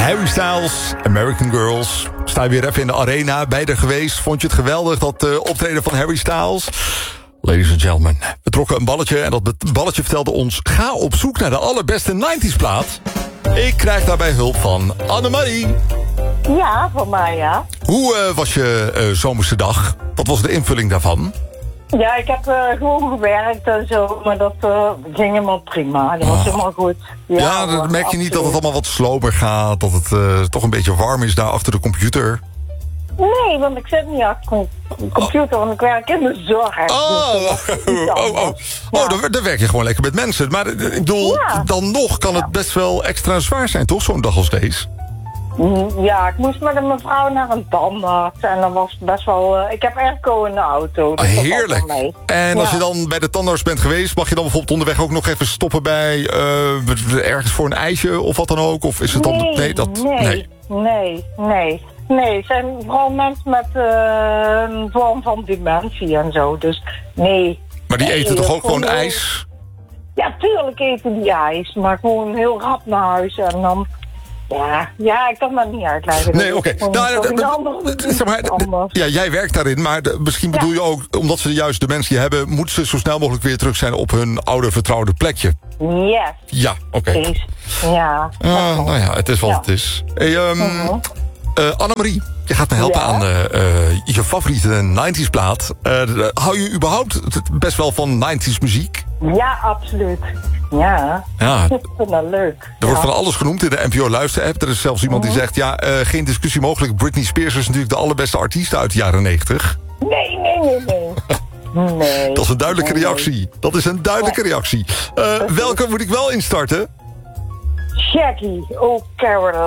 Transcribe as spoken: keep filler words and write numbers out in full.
Harry Styles, American Girls. Sta je weer even in de arena, bij er geweest. Vond je het geweldig, dat uh, optreden van Harry Styles? Ladies and gentlemen, we trokken een balletje en dat balletje vertelde ons... ga op zoek naar de allerbeste nineties plaat. Ik krijg daarbij hulp van Annemarie. Ja, van mij, ja. Hoe uh, was je uh, zomerse dag? Wat was de invulling daarvan? Ja, ik heb uh, gewoon gewerkt en zo, maar dat uh, ging helemaal prima. Dat was oh. helemaal goed. Ja, ja dan merk je niet dat het allemaal wat slomer gaat... dat het uh, toch een beetje warm is daar achter de computer... Nee, want ik zit niet achter de computer, want ik werk in de zorg. Oh, dus oh, oh. oh ja. dan, dan werk je gewoon lekker met mensen. Maar ik bedoel, ja. dan nog kan het best wel extra zwaar zijn, toch? Zo'n dag als deze. Ja, ik moest met een mevrouw naar een tandarts. En dat was best wel... Uh, ik heb airco in de auto. Dus ah, heerlijk. En als ja. je dan bij de tandarts bent geweest... mag je dan bijvoorbeeld onderweg ook nog even stoppen bij... Uh, ergens voor een ijsje of wat dan ook? Of is het dan... Nee, nee, dat, nee, nee, nee. nee. Nee, het zijn vooral mensen met uh, een vorm van dementie en zo, dus nee. Maar die eten nee, toch ook gewoon heel... ijs? Ja, tuurlijk eten die ijs, maar gewoon heel rap naar huis en dan... Ja, ja, ik kan dat niet uitleggen. Nee, oké. Okay. Nou, ja, jij werkt daarin, maar de, misschien bedoel ja. je ook... omdat ze juist dementie hebben... moeten ze zo snel mogelijk weer terug zijn op hun oude vertrouwde plekje. Yes. Ja, oké. Okay. Ja. Uh, nou ja, het is wat ja. het is. Hey, um, uh-huh. Uh, Annemarie, je gaat me helpen ja. aan uh, uh, je favoriete nineties plaat. Uh, hou je überhaupt best wel van nineties muziek? Ja, absoluut. Ja, ja. ik vind dat leuk. Er ja. wordt van alles genoemd in de N P O Luister-app. Er is zelfs iemand uh-huh. die zegt, ja, uh, geen discussie mogelijk. Britney Spears is natuurlijk de allerbeste artiest uit de jaren negentig. Nee, nee, nee, nee. nee. Dat is een duidelijke nee, reactie. Nee. Dat is een duidelijke ja. reactie. Uh, welke moet ik wel instarten? Shaggy, oh Caroline.